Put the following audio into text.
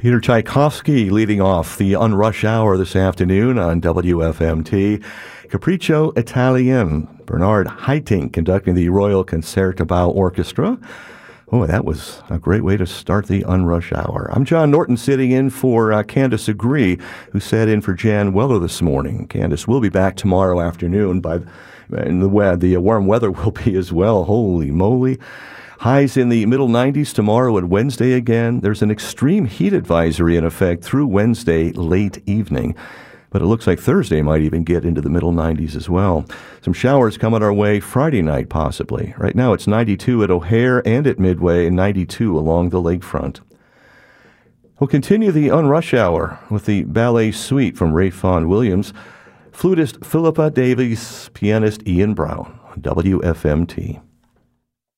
Peter Tchaikovsky leading off the Unrush Hour this afternoon on WFMT. Capriccio Italien, Bernard Haitink conducting the Royal Concertgebouw Orchestra. Oh, that was a great way to start the Unrush Hour. I'm John Norton sitting in for Candace Agree, who sat in for Jan Weller this morning. Candace will be back tomorrow afternoon, and the warm weather will be as well. Holy moly. Highs in the middle 90s tomorrow and Wednesday again. There's an extreme heat advisory in effect through Wednesday late evening. But it looks like Thursday might even get into the middle 90s as well. Some showers coming our way Friday night, possibly. Right now it's 92 at O'Hare and at Midway and 92 along the lakefront. We'll continue the Unrush Hour with the Ballet Suite from Ralph Vaughan Williams, flutist Philippa Davies, pianist Ian Brown on WFMT.